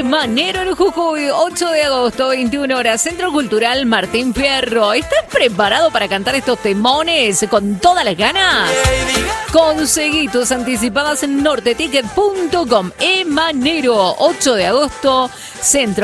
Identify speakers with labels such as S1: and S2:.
S1: Emanero en Jujuy, 8 de agosto, 21 horas, Centro Cultural Martín Fierro. ¿Estás preparado para cantar estos temones con todas las ganas? Conseguí tus anticipadas en norteticket.com. Emanero, 8 de agosto, Centro